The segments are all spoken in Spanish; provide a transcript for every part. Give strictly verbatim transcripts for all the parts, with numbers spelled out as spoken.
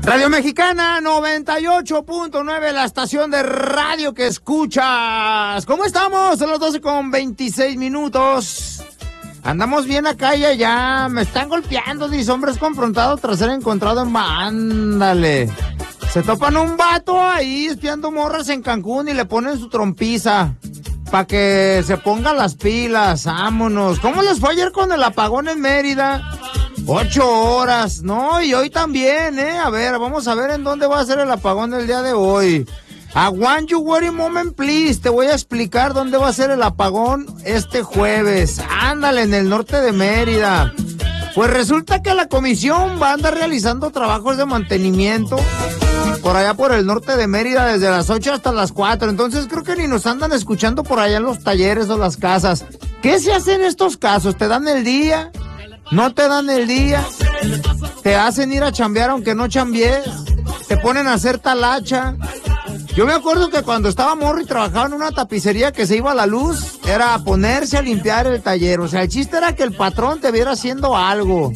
Radio Mexicana noventa y ocho punto nueve, la estación de radio que escuchas. ¿Cómo estamos? Son las doce con veintiséis minutos. Andamos bien acá y allá. Me están golpeando, dice, hombres confrontados tras ser encontrado en... Ándale. Se topan un vato ahí espiando morras en Cancún y le ponen su trompiza para que se pongan las pilas. Vámonos. ¿Cómo les fue ayer con el apagón en Mérida? Ocho horas, no, y hoy también, ¿eh? A ver, vamos a ver en dónde va a ser el apagón del día de hoy. I want you worry moment, please. Te voy a explicar dónde va a ser el apagón este jueves. Ándale, en el norte de Mérida. Pues resulta que la comisión va a andar realizando trabajos de mantenimiento por allá por el norte de Mérida desde las ocho hasta las cuatro. Entonces creo que ni nos andan escuchando por allá en los talleres o las casas. ¿Qué se hace en estos casos? ¿Te dan el día? ¿No te dan el día? ¿Te hacen ir a chambear aunque no chambees? ¿Te ponen a hacer talacha? Yo me acuerdo que cuando estaba morro y trabajaba en una tapicería que se iba a la luz, era ponerse a limpiar el taller. O sea, el chiste era que el patrón te viera haciendo algo.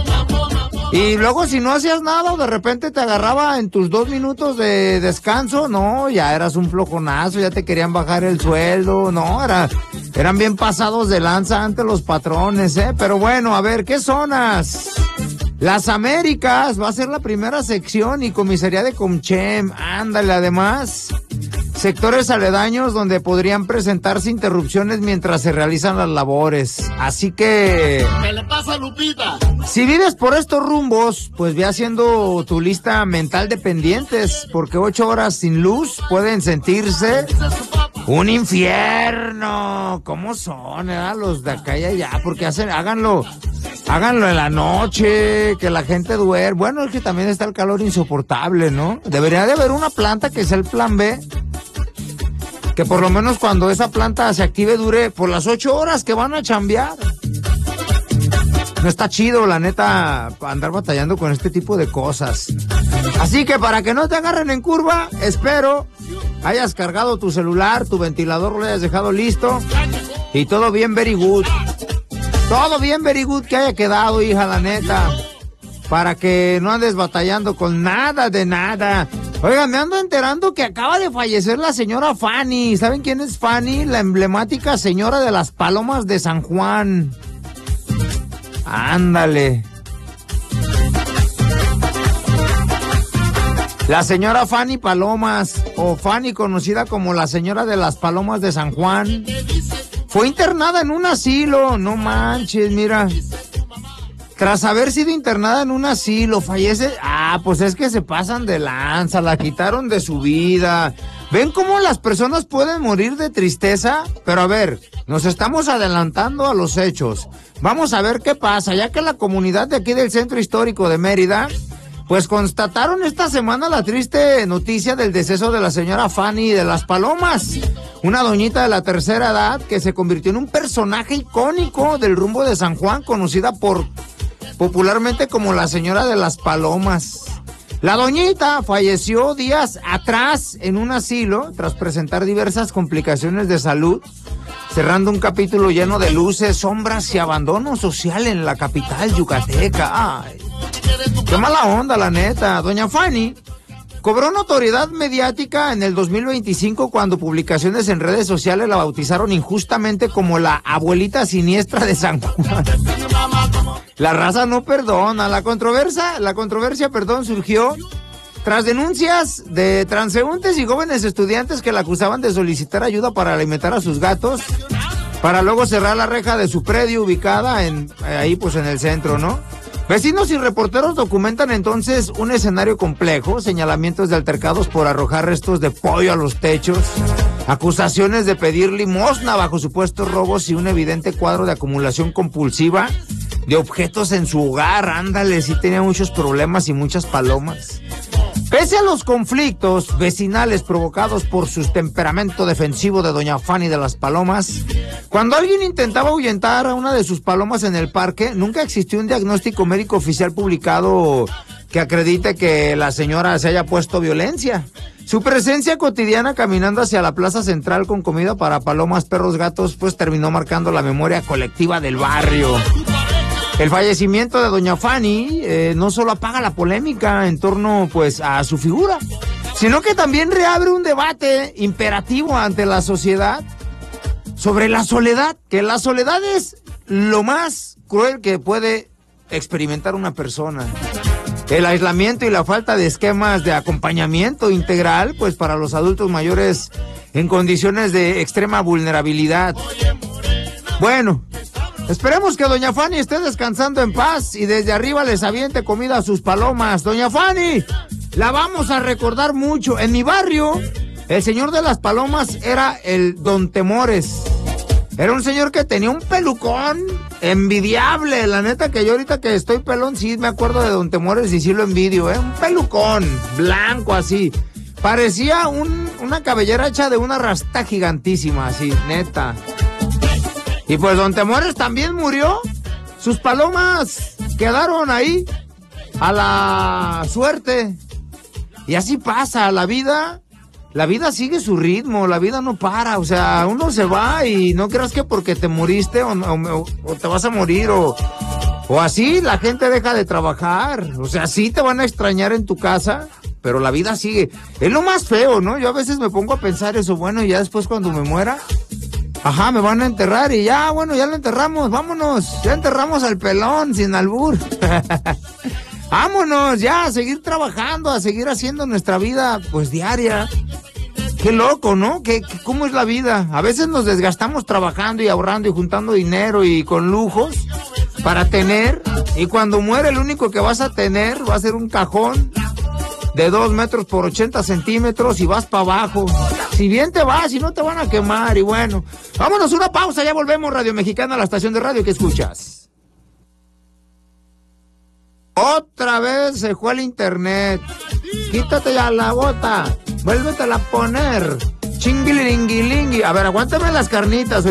Y luego si no hacías nada o de repente te agarraba en tus dos minutos de descanso, no, ya eras un flojonazo, ya te querían bajar el sueldo, no, era, eran bien pasados de lanza ante los patrones, ¿eh? Pero bueno, a ver, ¿qué zonas? Las Américas va a ser la primera sección y comisaría de Comchem, ándale, además, sectores aledaños donde podrían presentarse interrupciones mientras se realizan las labores. Así que... ¿qué le pasa a Lupita? Si vives por estos rumbos, pues ve haciendo tu lista mental de pendientes, porque ocho horas sin luz pueden sentirse un infierno. ¿Cómo son, eh? Los de acá y allá, porque hacen, háganlo, háganlo en la noche, que la gente duerme. Bueno, es que también está el calor insoportable, ¿no? Debería de haber una planta que sea el plan B, que por lo menos cuando esa planta se active dure por las ocho horas que van a chambear. No está chido, la neta, andar batallando con este tipo de cosas. Así que para que no te agarren en curva, espero hayas cargado tu celular, tu ventilador lo hayas dejado listo y todo bien very good. Todo bien very good que haya quedado, hija, la neta. Para que no andes batallando con nada de nada. Oigan, me ando enterando que acaba de fallecer la señora Fanny. ¿Saben quién es Fanny? La emblemática señora de las Palomas de San Juan. Ándale. La señora Fanny Palomas, o Fanny conocida como la señora de las Palomas de San Juan, fue internada en un asilo. No manches, mira. Tras haber sido internada en un asilo, fallece... Ah, pues es que se pasan de lanza, la quitaron de su vida. ¿Ven cómo las personas pueden morir de tristeza? Pero a ver, nos estamos adelantando a los hechos. Vamos a ver qué pasa, ya que la comunidad de aquí del Centro Histórico de Mérida, pues constataron esta semana la triste noticia del deceso de la señora Fanny de las Palomas, una doñita de la tercera edad que se convirtió en un personaje icónico del rumbo de San Juan, conocida por popularmente como la señora de las Palomas. La doñita falleció días atrás en un asilo tras presentar diversas complicaciones de salud, cerrando un capítulo lleno de luces, sombras y abandono social en la capital yucateca. Ay, qué mala onda, la neta. Doña Fanny cobró notoriedad mediática en el dos mil veinticinco cuando publicaciones en redes sociales la bautizaron injustamente como la abuelita siniestra de San Juan. La raza no perdona. La controversia, la controversia, perdón, surgió tras denuncias de transeúntes y jóvenes estudiantes que la acusaban de solicitar ayuda para alimentar a sus gatos, para luego cerrar la reja de su predio ubicada en ahí pues en el centro, ¿no? Vecinos y reporteros documentan entonces un escenario complejo, señalamientos de altercados por arrojar restos de pollo a los techos, acusaciones de pedir limosna bajo supuestos robos y un evidente cuadro de acumulación compulsiva de objetos en su hogar. Ándale, sí tenía muchos problemas y muchas palomas. Pese a los conflictos vecinales provocados por su temperamento defensivo de doña Fanny de las Palomas, cuando alguien intentaba ahuyentar a una de sus palomas en el parque, nunca existió un diagnóstico médico oficial publicado que acredite que la señora se haya puesto violencia. Su presencia cotidiana caminando hacia la plaza central con comida para palomas, perros, gatos, pues terminó marcando la memoria colectiva del barrio. El fallecimiento de doña Fanny eh, no solo apaga la polémica en torno pues a su figura, sino que también reabre un debate imperativo ante la sociedad sobre la soledad, que la soledad es lo más cruel que puede experimentar una persona. El aislamiento y la falta de esquemas de acompañamiento integral, pues para los adultos mayores en condiciones de extrema vulnerabilidad. Bueno, esperemos que doña Fanny esté descansando en paz y desde arriba les aviente comida a sus palomas. Doña Fanny, la vamos a recordar mucho. En mi barrio, el señor de las palomas era el Don Temores. Era un señor que tenía un pelucón envidiable. La neta que yo ahorita que estoy pelón, sí me acuerdo de Don Temores y sí lo envidio, ¿eh? Un pelucón blanco así. Parecía un, una cabellera hecha de una rasta gigantísima, así, neta. Y pues Don Temores también murió. Sus palomas quedaron ahí a la suerte. Y así pasa, la vida... La vida sigue su ritmo, la vida no para, o sea, uno se va y no creas que porque te moriste o, o, o te vas a morir o, o así la gente deja de trabajar, o sea, sí te van a extrañar en tu casa, pero la vida sigue. Es lo más feo, ¿no? Yo a veces me pongo a pensar eso, bueno, y ya después cuando me muera, ajá, me van a enterrar y ya, bueno, ya lo enterramos, vámonos, ya enterramos al pelón sin albur. Vámonos ya a seguir trabajando, a seguir haciendo nuestra vida pues diaria. Qué loco, ¿no? ¿Qué, qué, ¿Cómo es la vida? A veces nos desgastamos trabajando y ahorrando y juntando dinero y con lujos para tener. Y cuando muere el único que vas a tener va a ser un cajón de dos metros por ochenta centímetros y vas para abajo. Si bien te vas y no te van a quemar y bueno. Vámonos una pausa, ya volvemos. Radio Mexicana, la estación de radio que escuchas. Otra vez se fue el internet. Quítate ya la bota. Vuélvetela a poner. Chinguilinguilingui. A ver, aguántame las carnitas.